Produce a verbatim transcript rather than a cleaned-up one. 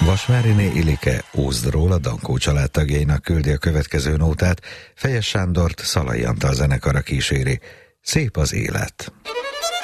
Vasmáriné Ilike Ózdról, a Dankó családtagjainak küldi a következő nótát, Fejes Sándort Szalai Antal zenekara kíséri. Szép az élet.